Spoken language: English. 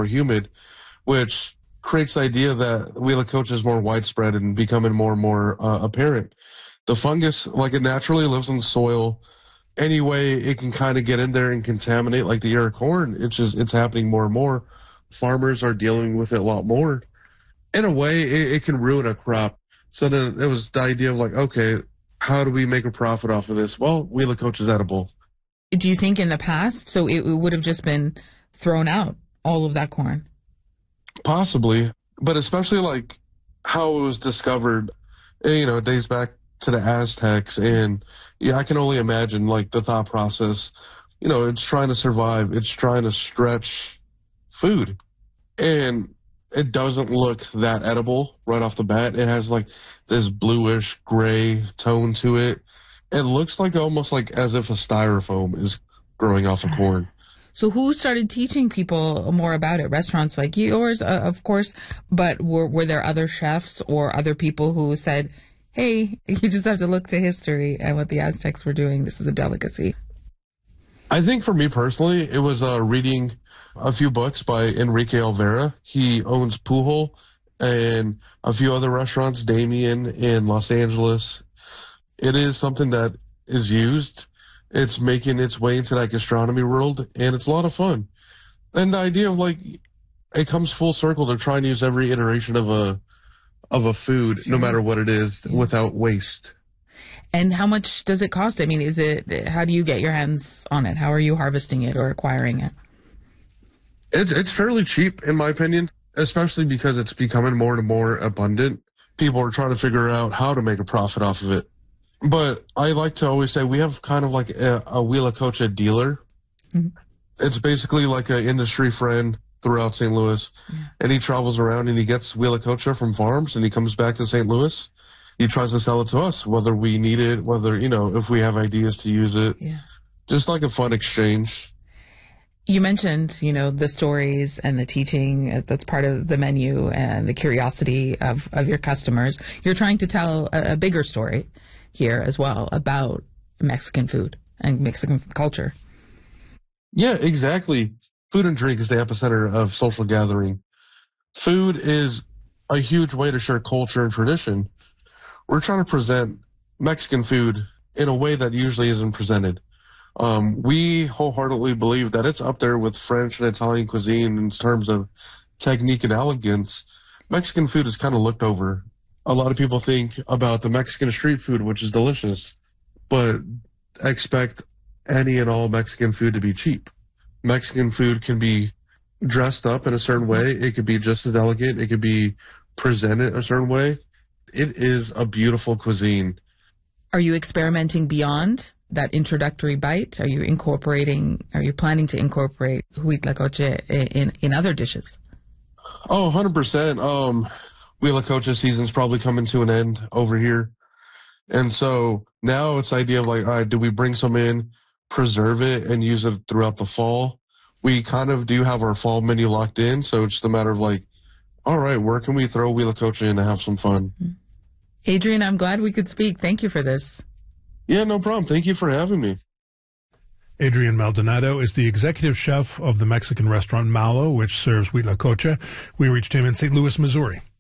more humid, which creates the idea that Huitlacoche is more widespread and becoming more and more apparent. The fungus, like it naturally lives in the soil. Any way it can kind of get in there and contaminate, like the ear of corn, it's happening more and more. Farmers are dealing with it a lot more. In a way, it can ruin a crop. So then it was the idea of like, okay, how do we make a profit off of this? Well, Huitlacoche is edible. Do you think in the past, so it would have just been thrown out, all of that corn? Possibly, but especially like how it was discovered, it dates back to the Aztecs, and yeah, I can only imagine like the thought process. It's trying to survive, it's trying to stretch food, and it doesn't look that edible right off the bat. It has like this bluish gray tone to it. It looks like almost like as if a styrofoam is growing off of corn. So who started teaching people more about it? Restaurants like yours, of course, but were there other chefs or other people who said, hey, you just have to look to history and what the Aztecs were doing. This is a delicacy. I think for me personally, it was reading a few books by Enrique Olvera. He owns Pujol and a few other restaurants, Damien in Los Angeles. It is something that is used. It's making its way into that gastronomy world, and it's a lot of fun. And the idea of like, it comes full circle to try and use every iteration of a food, no matter what it is, without waste. And how much does it cost? I mean, how do you get your hands on it? How are you harvesting it or acquiring it? It's fairly cheap, in my opinion, especially because it's becoming more and more abundant. People are trying to figure out how to make a profit off of it. But I like to always say we have kind of like a Huitlacoche dealer. Mm-hmm. It's basically like an industry friend throughout St. Louis. Yeah. And he travels around and he gets Huitlacoche from farms and he comes back to St. Louis. He tries to sell it to us, whether we need it, whether, if we have ideas to use it. Yeah. Just like a fun exchange. You mentioned, the stories and the teaching that's part of the menu and the curiosity of your customers. You're trying to tell a bigger story here as well about Mexican food and Mexican culture. Yeah, exactly. Food and drink is the epicenter of social gathering. Food is a huge way to share culture and tradition. We're trying to present Mexican food in a way that usually isn't presented. We wholeheartedly believe that it's up there with French and Italian cuisine in terms of technique and elegance. Mexican food is kind of looked over. A lot of people think about the Mexican street food, which is delicious, but expect any and all Mexican food to be cheap. Mexican food can be dressed up in a certain way. It could be just as elegant. It could be presented a certain way. It is a beautiful cuisine. Are you experimenting beyond that introductory bite? Are you planning to incorporate Huitlacoche in other dishes? Oh, 100%. Huitlacoche season's probably coming to an end over here. And so now it's the idea of like, all right, do we bring some in, preserve it, and use it throughout the fall? We kind of do have our fall menu locked in, so it's just a matter of like, all right, where can we throw Huitlacoche in to have some fun? Adrian, I'm glad we could speak. Thank you for this. Yeah, no problem. Thank you for having me. Adrian Maldonado is the executive chef of the Mexican restaurant Malo, which serves Huitlacoche. We reached him in St. Louis, Missouri.